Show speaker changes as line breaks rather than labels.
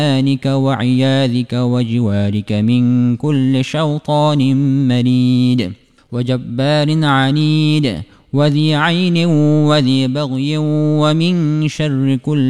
إيمانك وعياذك وجوارك من كل شيطان مريد وجبار عنيد وذي عين وذي بغي ومن شر كل